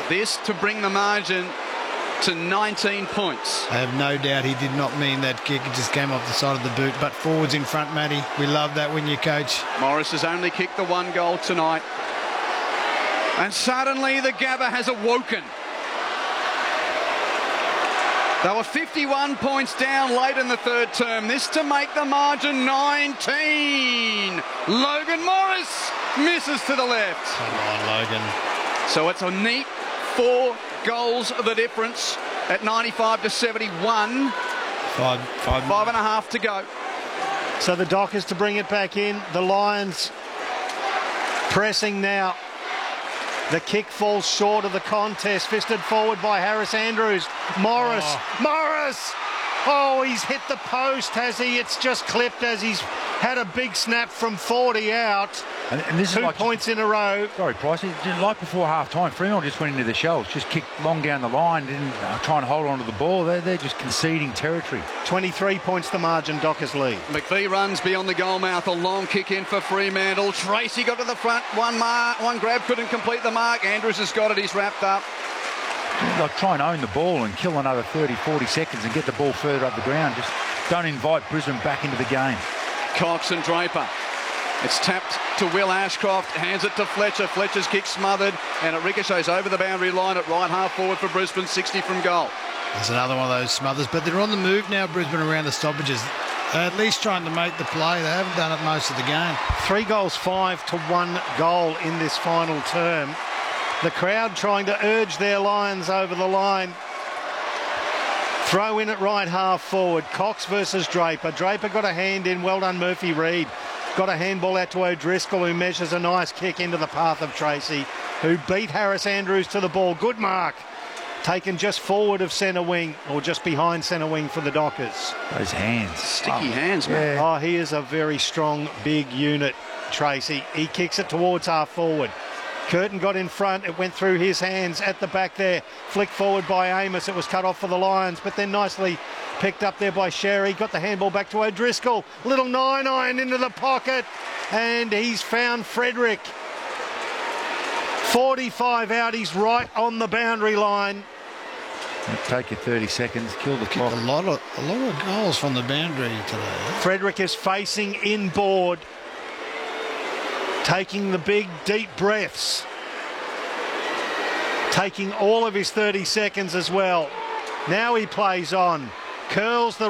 This to bring the margin to 19 points. I have no doubt he did not mean that kick. It just came off the side of the boot. But forwards in front, Matty. We love that when you coach. Morris has only kicked the one goal tonight. And suddenly the Gabba has awoken. They were 51 points down late in the third term. This to make the margin 19. Logan Morris misses to the left. Come on, Logan. So it's a neat 4 goals of the difference at 95 to 71. Five and a half to go. So the Dockers to bring it back in. The Lions pressing now. The kick falls short of the contest. Fisted forward by Harris Andrews. Morris. Oh, he's hit the post, has he? It's just clipped as he's had a big snap from 40 out. And this 2 is like points in a row. Sorry, Pricey. Like before half-time, Fremantle just went into the shells, just kicked long down the line, didn't try and hold on to the ball. They're just conceding territory. 23 points the margin, Dockers lead. McVee runs beyond the goal mouth. A long kick in for Fremantle. Tracy got to the front. One grab, couldn't complete the mark. Andrews has got it. He's wrapped up. Like, try and own the ball and kill another 30, 40 seconds and get the ball further up the ground. Just don't invite Brisbane back into the game. Cox and Draper. It's tapped to Will Ashcroft, hands it to Fletcher. Fletcher's kick smothered, and it ricochets over the boundary line at right half forward for Brisbane, 60 from goal. There's another one of those smothers, but they're on the move now, Brisbane, around the stoppages. They're at least trying to make the play. They haven't done it most of the game. 3 goals, 5 to 1 goal in this final term. The crowd trying to urge their Lions over the line. Throw in at right half forward. Cox versus Draper. Draper got a hand in. Well done, Murphy Reid. Got a handball out to O'Driscoll, who measures a nice kick into the path of Tracy, who beat Harris Andrews to the ball. Good mark. Taken just forward of centre wing, or just behind centre wing for the Dockers. Those hands. Sticky hands, man. Yeah. Oh, he is a very strong, big unit, Tracy. He kicks it towards half forward. Curtin got in front. It went through his hands at the back there. Flicked forward by Amos. It was cut off for the Lions, but then nicely picked up there by Sherry. Got the handball back to O'Driscoll. Little 9-iron into the pocket, and he's found Frederick. 45 out. He's right on the boundary line. Take your 30 seconds, kill the clock. A lot of goals from the boundary today. Frederick is facing inboard, taking the big, deep breaths, taking all of his 30 seconds as well. Now he plays on, curls the